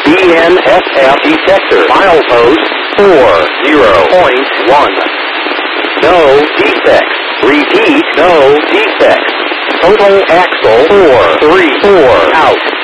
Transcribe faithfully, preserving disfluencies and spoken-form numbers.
D N S F detector. Milepost four zero point one. No defects. Repeat, no defects. Total axle four three four out.